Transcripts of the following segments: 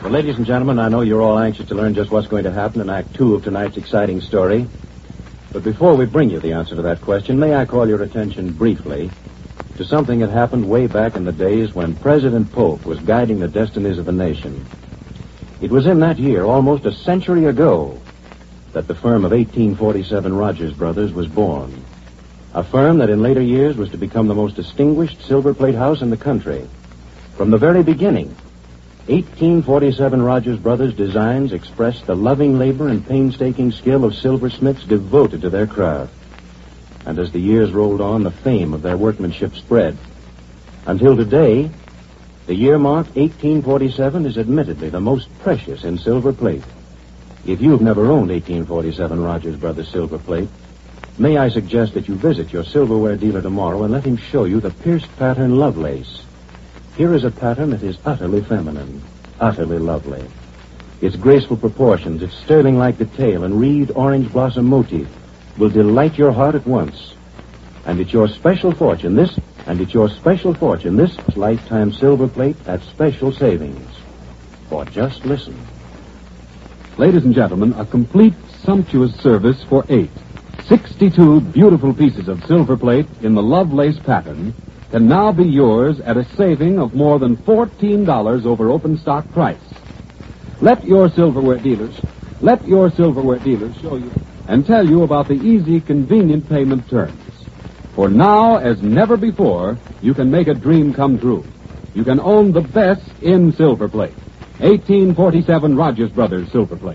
Well, ladies and gentlemen, I know you're all anxious to learn just what's going to happen in Act 2 of tonight's exciting story. But before we bring you the answer to that question, may I call your attention briefly to something that happened way back in the days when President Polk was guiding the destinies of the nation. It was in that year, almost a century ago, that the firm of 1847 Rogers Brothers was born. A firm that in later years was to become the most distinguished silver plate house in the country. From the very beginning, 1847 Rogers Brothers designs expressed the loving labor and painstaking skill of silversmiths devoted to their craft. And as the years rolled on, the fame of their workmanship spread. Until today, the year mark 1847 is admittedly the most precious in silver plate. If you've never owned 1847 Rogers Brothers silver plate, may I suggest that you visit your silverware dealer tomorrow and let him show you the pierced pattern Lovelace. Here is a pattern that is utterly feminine, utterly lovely. Its graceful proportions, its sterling like detail, and reed orange blossom motif will delight your heart at once. And it's your special fortune, this lifetime silver plate at special savings. For just listen. Ladies and gentlemen, a complete, sumptuous service for 8. 62 beautiful pieces of silver plate in the Lovelace pattern can now be yours at a saving of more than $14 over open stock price. Let your silverware dealers show you and tell you about the easy, convenient payment terms. For now, as never before, you can make a dream come true. You can own the best in silver plate. 1847 Rogers Brothers silver plate.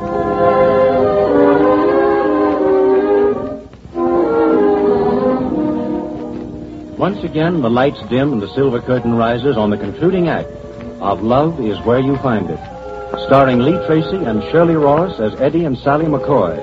Once again, the lights dim and the silver curtain rises on the concluding act of Love Is Where You Find It, starring Lee Tracy and Shirley Ross as Eddie and Sally McCoy.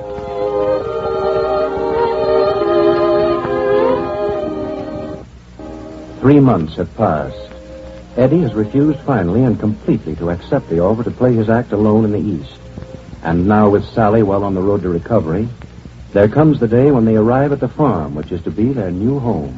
Three months have passed. Eddie has refused finally and completely to accept the offer to play his act alone in the East. And now, with Sally well on the road to recovery, there comes the day when they arrive at the farm, which is to be their new home.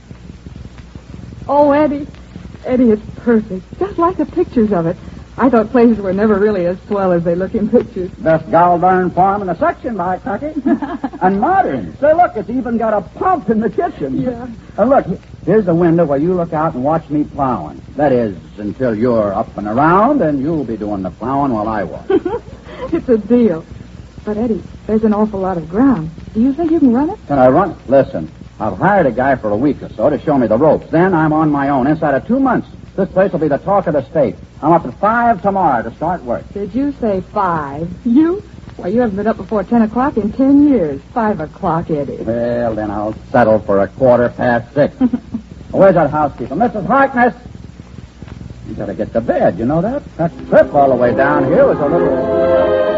Oh, Eddie, it's perfect. Just like the pictures of it. I thought places were never really as swell as they look in pictures. Best gall-darn farm in the section, by Tucky. And modern. Say, look, it's even got a pump in the kitchen. Yeah. And look, here's the window where you look out and watch me plowing. That is, until you're up and around, and you'll be doing the plowing while I walk. It's a deal. But, Eddie, there's an awful lot of ground. Do you think you can run it? Can I run it? Listen, I've hired a guy for a week or so to show me the ropes. Then I'm on my own. Inside of 2 months, this place will be the talk of the state. I'm up at 5 tomorrow to start work. Did you say 5? You? Why, you haven't been up before 10 o'clock in 10 years. 5 o'clock, Eddie. Well, then I'll settle for 6:15. Where's that housekeeper? Mrs. Harkness! You gotta get to bed, you know that? That trip all the way down here was a little...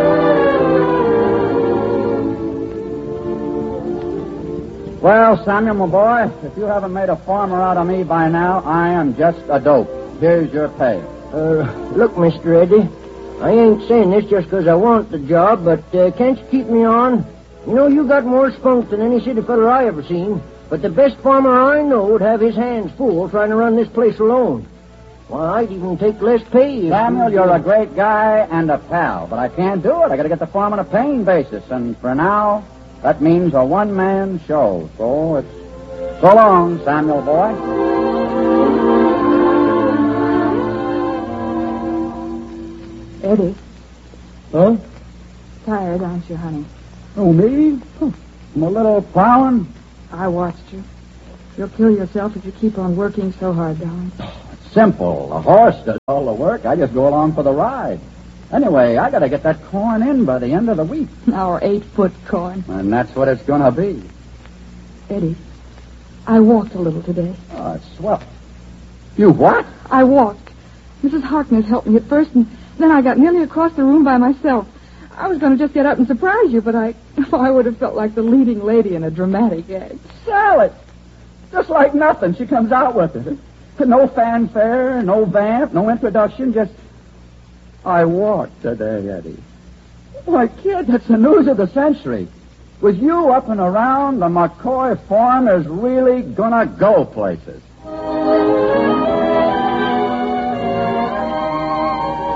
Well, Samuel, my boy, if you haven't made a farmer out of me by now, I am just a dope. Here's your pay. Look, Mr. Eddie, I ain't saying this just 'cause I want the job, but can't you keep me on? You know, you got more spunk than any city feller I ever seen, but the best farmer I know would have his hands full trying to run this place alone. Why, I'd even take less pay. Samuel, you're a great guy and a pal, but I can't do it. I gotta get the farm on a paying basis, and for now... that means a one-man show. So it's so long, Samuel boy. Eddie. Huh? Tired, aren't you, honey? Oh, me? I'm a little plowing. I watched you. You'll kill yourself if you keep on working so hard, darling. It's simple. A horse does all the work. I just go along for the ride. Anyway, I gotta get that corn in by the end of the week. Our 8-foot corn. And that's what it's gonna be. Eddie, I walked a little today. Oh, it's swell. You what? I walked. Mrs. Harkness helped me at first, and then I got nearly across the room by myself. I was going to just get up and surprise you, but I would have felt like the leading lady in a dramatic act. Sally! Just like nothing, she comes out with it. No fanfare, no vamp, no introduction, just... I walked today, Eddie. Why, kid, that's the news of the century. With you up and around, the McCoy farm is really gonna go places.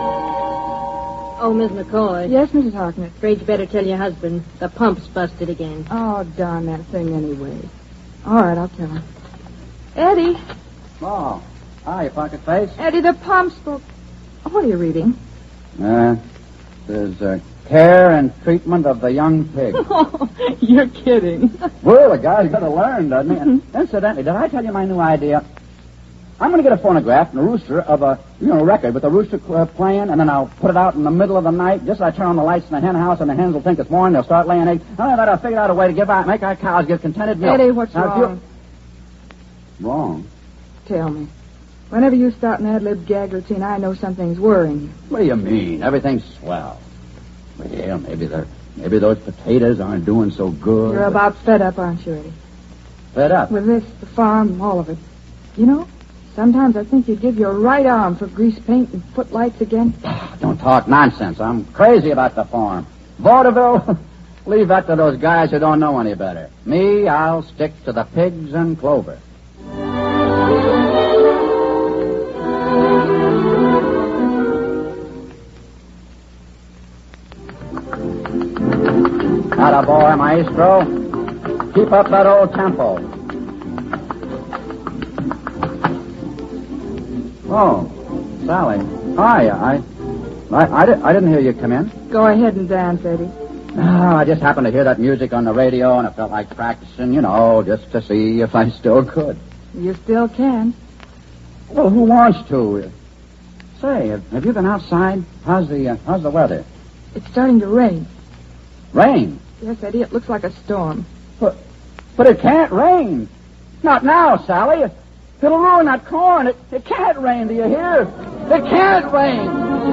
Oh, Miss McCoy. Yes, Mrs. Harkness. Afraid you better tell your husband. The pump's busted again. Oh, darn that thing anyway. All right, I'll tell him. Eddie. Oh, hi, Pocket Face. Eddie, the pump's broke. What are you reading? There's care and treatment of the young pig. Oh, you're kidding. Well, the guy's got to learn, doesn't he? And incidentally, did I tell you my new idea? I'm going to get a phonograph and a rooster of a, record with the rooster playing, and then I'll put it out in the middle of the night. Just as I turn on the lights in the hen house, and the hens will think it's morning. They'll start laying eggs. Only that I'll figure out a way to make our cows give contented milk. Eddie, what's now, wrong? Wrong? Tell me. Whenever you start an ad-lib gag routine, I know something's worrying you. What do you mean? Everything's swell. Well, maybe those potatoes aren't doing so good. You're about fed up, aren't you, Eddie? Fed up? With this, the farm, all of it. You know, sometimes I think you'd give your right arm for grease paint and footlights again. Don't talk nonsense. I'm crazy about the farm. Vaudeville, leave that to those guys who don't know any better. Me, I'll stick to the pigs and clover. Atta boy, maestro. Keep up that old tempo. Oh, Sally. Hi. I didn't hear you come in. Go ahead and dance, Eddie. Oh, I just happened to hear that music on the radio, and I felt like practicing, just to see if I still could. You still can. Well, who wants to? Say, have you been outside? How's the weather? It's starting to rain. Rain? Yes, Eddie, it looks like a storm. But it can't rain. Not now, Sally. It'll ruin that corn. It can't rain, do you hear? It can't rain.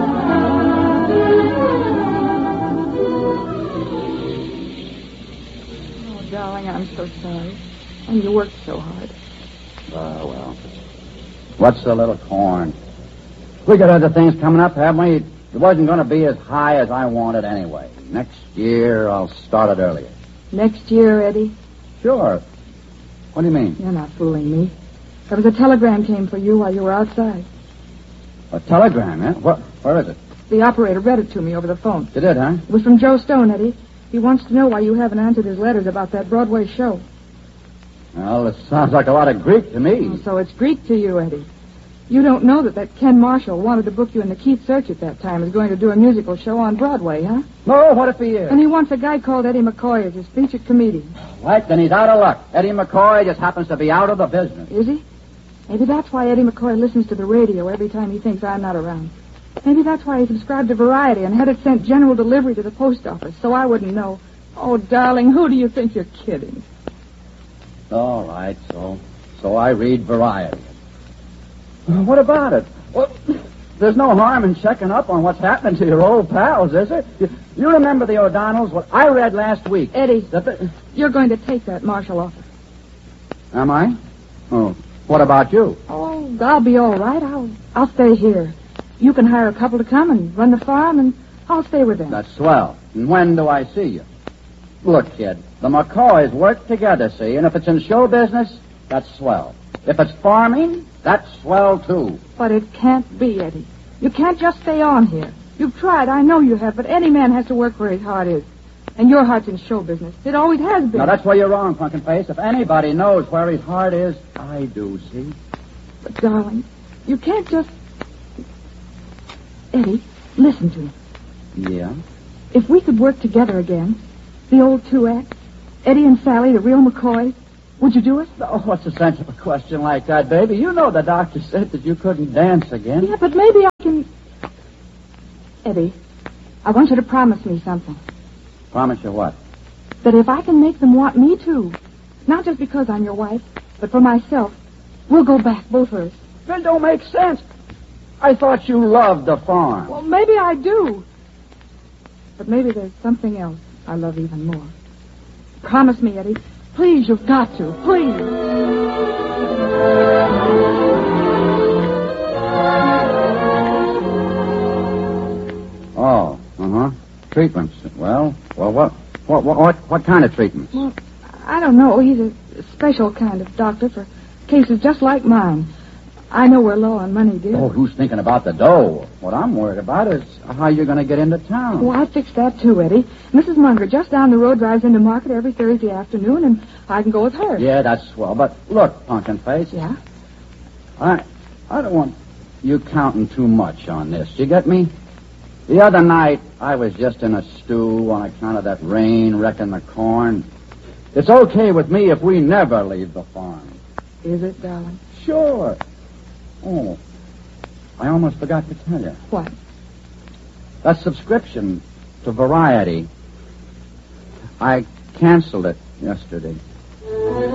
Oh, darling, I'm so sorry. And you worked so hard. Well. What's the little corn? We got other things coming up, haven't we? It wasn't going to be as high as I wanted anyway. Next year, I'll start it earlier. Next year, Eddie? Sure. What do you mean? You're not fooling me. There was a telegram came for you while you were outside. A telegram, eh? Where is it? The operator read it to me over the phone. You did, huh? It was from Joe Stone, Eddie. He wants to know why you haven't answered his letters about that Broadway show. Well, it sounds like a lot of Greek to me. Oh, so it's Greek to you, Eddie. You don't know that Ken Marshall wanted to book you in the Keith Search at that time is going to do a musical show on Broadway, huh? No, what if he is? And he wants a guy called Eddie McCoy as his featured comedian. Right, then he's out of luck. Eddie McCoy just happens to be out of the business. Is he? Maybe that's why Eddie McCoy listens to the radio every time he thinks I'm not around. Maybe that's why he subscribed to Variety and had it sent general delivery to the post office, so I wouldn't know. Oh, darling, who do you think you're kidding? All right, so I read Variety. What about it? Well, there's no harm in checking up on what's happening to your old pals, is there? You remember the O'Donnells? What I read last week. Eddie, you're going to take that Marshall offer. Am I? Oh, what about you? Oh, I'll be all right. I'll stay here. You can hire a couple to come and run the farm, and I'll stay with them. That's swell. And when do I see you? Look, kid, the McCoys work together, see, and if it's in show business, that's swell. If it's farming, that's swell, too. But it can't be, Eddie. You can't just stay on here. You've tried, I know you have, but any man has to work where his heart is. And your heart's in show business. It always has been. Now, that's where you're wrong, Pumpkin Face. If anybody knows where his heart is, I do, see? But, darling, you can't just... Eddie, listen to me. Yeah? If we could work together again, the old two acts, Eddie and Sally, the real McCoys, would you do it? Oh, what's the sense of a question like that, baby? You know the doctor said that you couldn't dance again. Yeah, but maybe I can... Eddie, I want you to promise me something. Promise you what? That if I can make them want me too, not just because I'm your wife, but for myself, we'll go back, both of us. That don't make sense. I thought you loved the farm. Well, maybe I do. But maybe there's something else I love even more. Promise me, Eddie. Please, you've got to. Please. Oh, treatments. Well, what kind of treatments? Well, I don't know. He's a special kind of doctor for cases just like mine. I know we're low on money, dear. Oh, who's thinking about the dough? What I'm worried about is how you're going to get into town. Oh, I fixed that too, Eddie. Mrs. Munger just down the road drives into market every Thursday afternoon, and I can go with her. Yeah, that's swell. But look, Pumpkin Face. Yeah? I don't want you counting too much on this. You get me? The other night, I was just in a stew on account of that rain wrecking the corn. It's okay with me if we never leave the farm. Is it, darling? Sure. Oh, I almost forgot to tell you. What? That subscription to Variety, I canceled it yesterday.